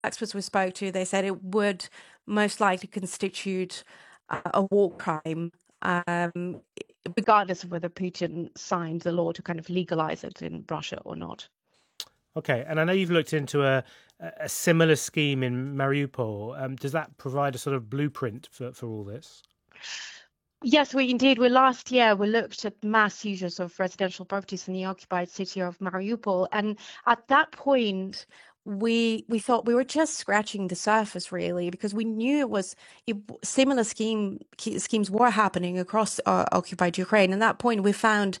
experts we spoke to, they said it would most likely constitute a war crime, um, regardless of whether Putin signed the law to kind of legalize it in Russia or not. Okay, and I know you've looked into a similar scheme in Mariupol. Does that provide a sort of blueprint for all this? Yes, we indeed. We last year we looked at mass users of residential properties in the occupied city of Mariupol, and at that point, we thought we were just scratching the surface, really, because we knew similar schemes were happening across occupied Ukraine. And at that point, we found